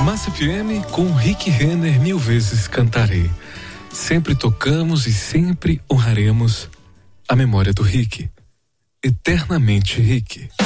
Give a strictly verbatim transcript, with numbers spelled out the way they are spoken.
Massa F M com Rick Renner, mil vezes cantarei. Sempre tocamos e sempre honraremos a memória do Rick. Eternamente Rick.